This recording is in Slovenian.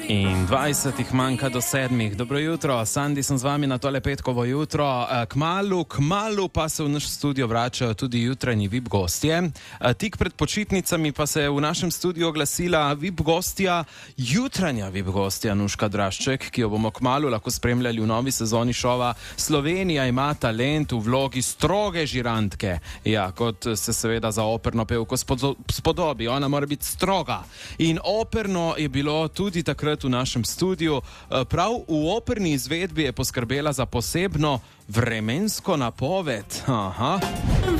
In 20 manjka do 7. Dobro jutro, Sandi sem z vami na tole petkovo jutro. Kmalu pa se v naš studio vračajo tudi jutranji VIP gostje. Tik pred počitnicami pa se je v našem studiu oglasila VIP gostja, jutranja VIP gostja Nuška Drašček, ki jo bomo kmalu lahko spremljali v novi sezoni šova Slovenija ima talent v vlogi stroge žirantke. Ja, kot se seveda za operno pevko spodobi, ona mora biti stroga. In operno je bilo tudi takrat v našem studiu. Prav v operni izvedbi je poskrbela za posebno vremensko napoved. Aha.